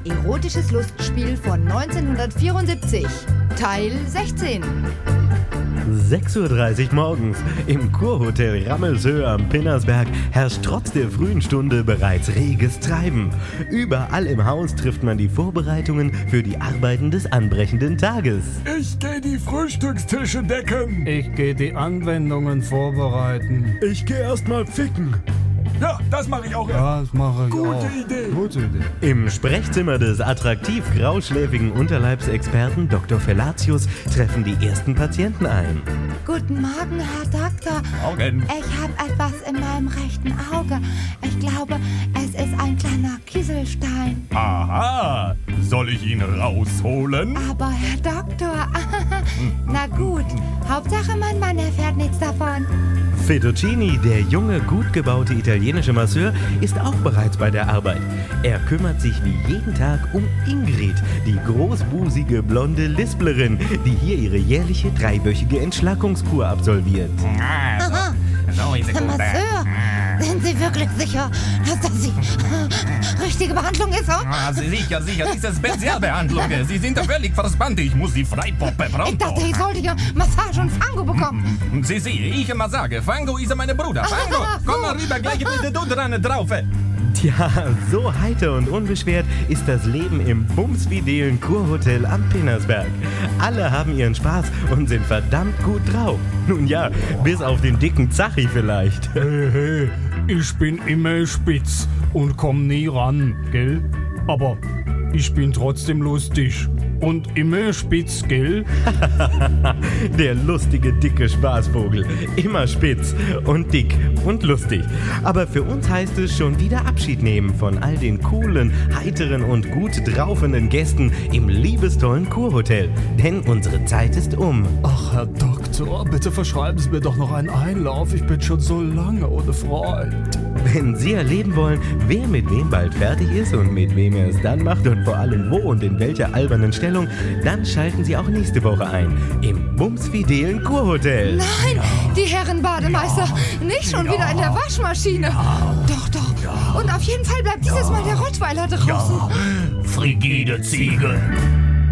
erotisches Lustspiel von 1974. Teil 16. 6:30 Uhr morgens. Im Kurhotel Rammelshöhe am Pinnersberg herrscht trotz der frühen Stunde bereits reges Treiben. Überall im Haus trifft man die Vorbereitungen für die Arbeiten des anbrechenden Tages. Ich gehe die Frühstückstische decken. Ich gehe die Anwendungen vorbereiten. Ich gehe erstmal ficken. Ja, das mache ich auch erst. Ja, das mache ich Gute auch. Idee. Gute Idee. Im Sprechzimmer des attraktiv grauschläfigen Unterleibsexperten Dr. Felatius treffen die ersten Patienten ein. Guten Morgen, Herr Doktor. Morgen. Ich habe etwas in meinem rechten Auge. Ich glaube, es ist ein kleiner Kieselstein. Aha, soll ich ihn rausholen? Aber Herr Doktor, na gut. Hauptsache mein Mann erfährt nichts davon. Fettuccini, der junge, gut gebaute italienische Masseur, ist auch bereits bei der Arbeit. Er kümmert sich wie jeden Tag um Ingrid, die großbusige blonde Lisplerin, die hier ihre jährliche 3-wöchige Entschlackungskur absolviert. Aha. So ist Herr Masseur, sind Sie wirklich sicher, dass das die richtige Behandlung ist? Sicher, diese Spezialbehandlung. Sie sind völlig verspannt. Ich muss die Freipoppe pronto. Ich dachte, ich sollte ja Massage und Fango bekommen. Sie, ich Massage. Fango ist mein Bruder. Fango, komm mal rüber, gleich bitte du dran drauf. Tja, so heiter und unbeschwert ist das Leben im bumsfidelen Kurhotel am Pinnersberg. Alle haben ihren Spaß und sind verdammt gut drauf. Nun ja, bis auf den dicken Zachi vielleicht. Hey, ich bin immer spitz und komm nie ran, gell? Aber ich bin trotzdem lustig. Und immer spitz, gell? Der lustige, dicke Spaßvogel. Immer spitz und dick und lustig. Aber für uns heißt es schon wieder Abschied nehmen von all den coolen, heiteren und gut draufenden Gästen im liebestollen Kurhotel. Denn unsere Zeit ist um. Ach, Herr Doktor, bitte verschreiben Sie mir doch noch einen Einlauf. Ich bin schon so lange ohne Freund. Wenn Sie erleben wollen, wer mit wem bald fertig ist und mit wem er es dann macht und vor allem wo und in welcher albernen Stellung, dann schalten Sie auch nächste Woche ein im bumsfidelen Kurhotel. Nein, die Herren Bademeister, nicht schon wieder in der Waschmaschine. Doch. Und auf jeden Fall bleibt dieses Mal der Rottweiler draußen. Frigide Ziege.